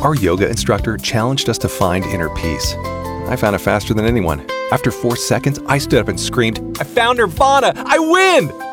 Our yoga instructor challenged us to find inner peace. I found it faster than anyone. After 4 seconds, I stood up and screamed, "I found Nirvana! I win!"